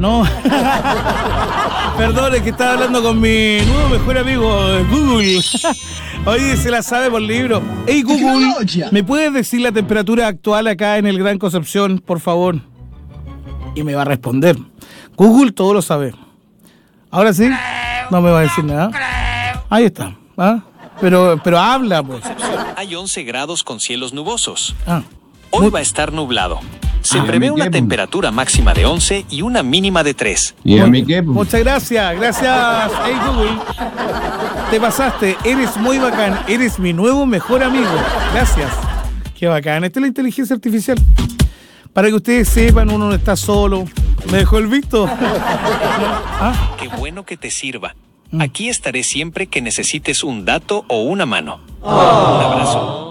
No. Perdón, es que estaba hablando con mi nuevo mejor amigo, Google. Oye, se la sabe por libro. Hey, Google, ¿me puedes decir la temperatura actual acá en el Gran Concepción, por favor? Y me va a responder. Google todo lo sabe. Ahora sí, no me va a decir nada. Ahí está. ¿Ah? Pero habla, pues. Hay 11 grados con cielos nubosos. Ah. Hoy va a estar nublado. Se prevé una temperatura máxima de 11 y una mínima de 3. ¿Y a mí qué? Muchas gracias. Gracias, hey Google. Te pasaste. Eres muy bacán. Eres mi nuevo mejor amigo. Gracias. Qué bacán. Esta es la inteligencia artificial. Para que ustedes sepan, uno no está solo. ¿Me dejó el visto? ¿Ah? Qué bueno que te sirva. Aquí estaré siempre que necesites un dato o una mano. Un abrazo.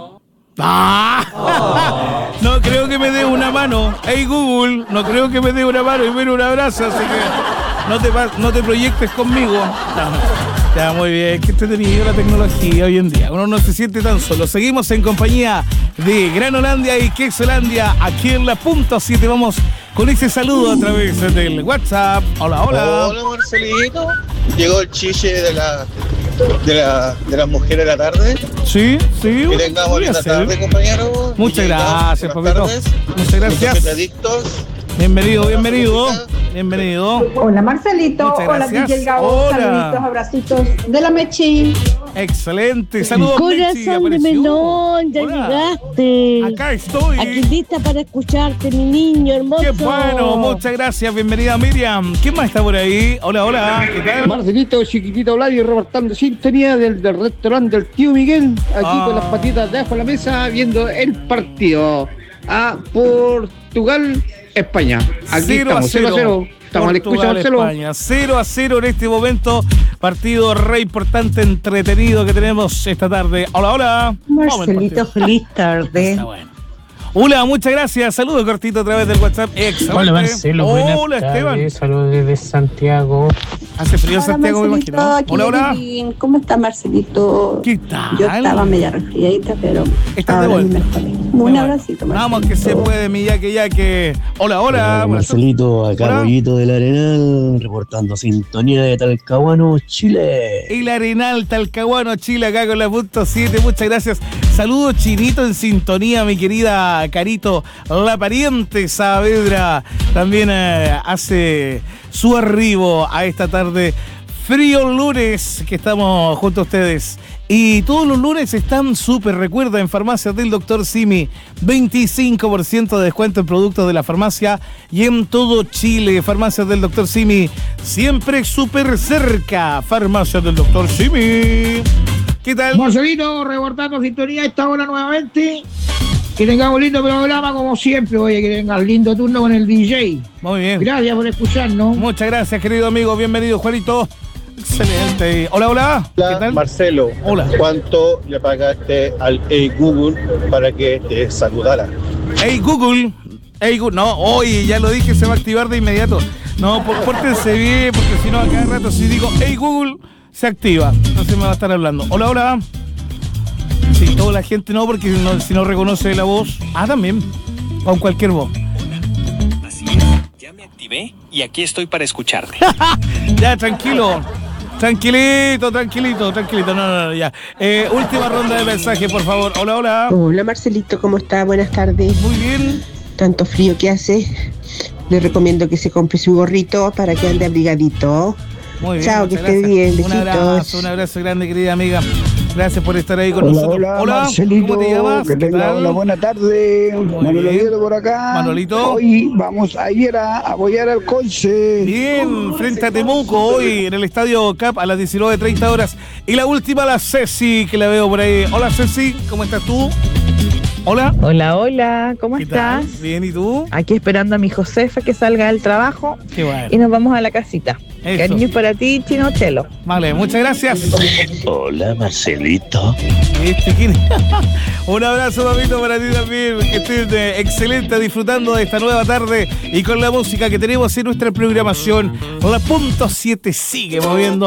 No creo que me dé una mano. Hey Google, no creo que me dé una mano y menos un abrazo, así que no te proyectes conmigo. Ya, muy bien, que entretenido la tecnología hoy en día. Uno no se siente tan solo. Seguimos en compañía de Granolandia y Quesolandia aquí en la punta 7. Vamos con ese saludo a través del WhatsApp. Hola. Hola, Marcelito. Llegó el chiche de las mujeres de la tarde. Sí. Que tengamos linda tarde, compañero. Muchas gracias, papito. Muchas gracias. Adictos. Bienvenido. Hola, Marcelito. Muchas Hola, gracias. DJ Gabo. Hola. Saluditos, abracitos de la Mechi. Excelente. Saludos, Mechi. Corazón de melón, ya Hola. llegaste. Acá estoy. Aquí lista para escucharte, mi niño hermoso. Qué bueno, muchas gracias. Bienvenida, Miriam. ¿Quién más está por ahí? Hola. ¿Qué tal? Marcelito, chiquitito Vladi, reportando sintonía del restaurante del tío Miguel, aquí con las patitas debajo de la mesa, viendo el partido a Portugal, España. Aquí 0-0. Estamos al escucha, Marcelo. España. 0-0 en este momento. Partido re importante, entretenido que tenemos esta tarde. Hola. Marcelito, feliz tarde. Está bueno. Hola, muchas gracias. Saludos cortito a través del WhatsApp. Excelente. Hola Marcelo, buenas Hola tardes. Esteban. Saludos desde Santiago. Hace frío en Santiago, me imagino. Hola. ¿Cómo está, Marcelito? ¿Qué tal? Yo estaba media resfriadita, pero Estás de ahora vuelta. mejoré. Un abracito, Marcelito. Vamos que se puede, mi yaque. Hola. Marcelito, acá Hola. Rollito del Arenal, reportando sintonía de Talcahuano, Chile. El Arenal, Talcahuano, Chile, acá con la punto 7. Muchas gracias. Saludos, Chinito, en sintonía, mi querida Carito, la pariente Saavedra. También hace su arribo a esta tarde. Frío lunes, que estamos junto a ustedes. Y todos los lunes están súper, recuerda, en Farmacias del Dr. Simi, 25% de descuento en productos de la farmacia y en todo Chile. Farmacias del Dr. Simi, siempre súper cerca. Farmacias del Dr. Simi. ¿Qué tal? Marcelito, reportando sintonía a esta hora nuevamente. Que tengamos lindo programa como siempre, oye, que tengas lindo turno con el DJ. Muy bien. Gracias por escucharnos. Muchas gracias, querido amigo. Bienvenido, Juanito. Excelente. Hola. ¿Qué tal? Marcelo, Hola. ¿cuánto le pagaste al Google para que te saludara? Hey Google. No, hoy ya lo dije, se va a activar de inmediato. No, pórtense bien, porque si no, a cada rato si digo hey Google, se activa. Entonces me va a estar hablando. Hola. Sí, toda la gente no, porque si no reconoce la voz. También. Con cualquier voz. Así es. Ya me activé y aquí estoy para escucharte. Ya, tranquilo. Tranquilito. No, ya. Última ronda de mensaje, por favor. Hola. Hola, Marcelito, ¿cómo está? Buenas tardes. Muy bien. Tanto frío que hace. Le recomiendo que se compre su gorrito para que ande abrigadito. Muy bien. Chao, que muchas esté gracias. bien. Besitos. Un abrazo grande, querida amiga. Gracias por estar ahí con nosotros. Hola, Marcelito, ¿cómo te llamas? que ¿Qué tenga tal? una buena tarde. Manolo bien. Oviedo por acá. Manolito. Hoy vamos a ir a apoyar al Conce. Bien, frente a Temuco hoy en el Estadio Cap a las 19:30 horas. Y la última, la Ceci, que la veo por ahí. Hola Ceci, ¿cómo estás tú? Hola. Hola, ¿cómo ¿Qué tal? estás? Bien, ¿y tú? Aquí esperando a mi Josefa que salga del trabajo Qué bueno. y nos vamos a la casita. Eso. Cariño para ti, Chino Chelo. Vale, muchas gracias. Hola, Marcelito. ¿Quién? Un abrazo, papito, para ti también. Que estés excelente disfrutando de esta nueva tarde y con la música que tenemos en nuestra programación. La punto 7 sigue moviendo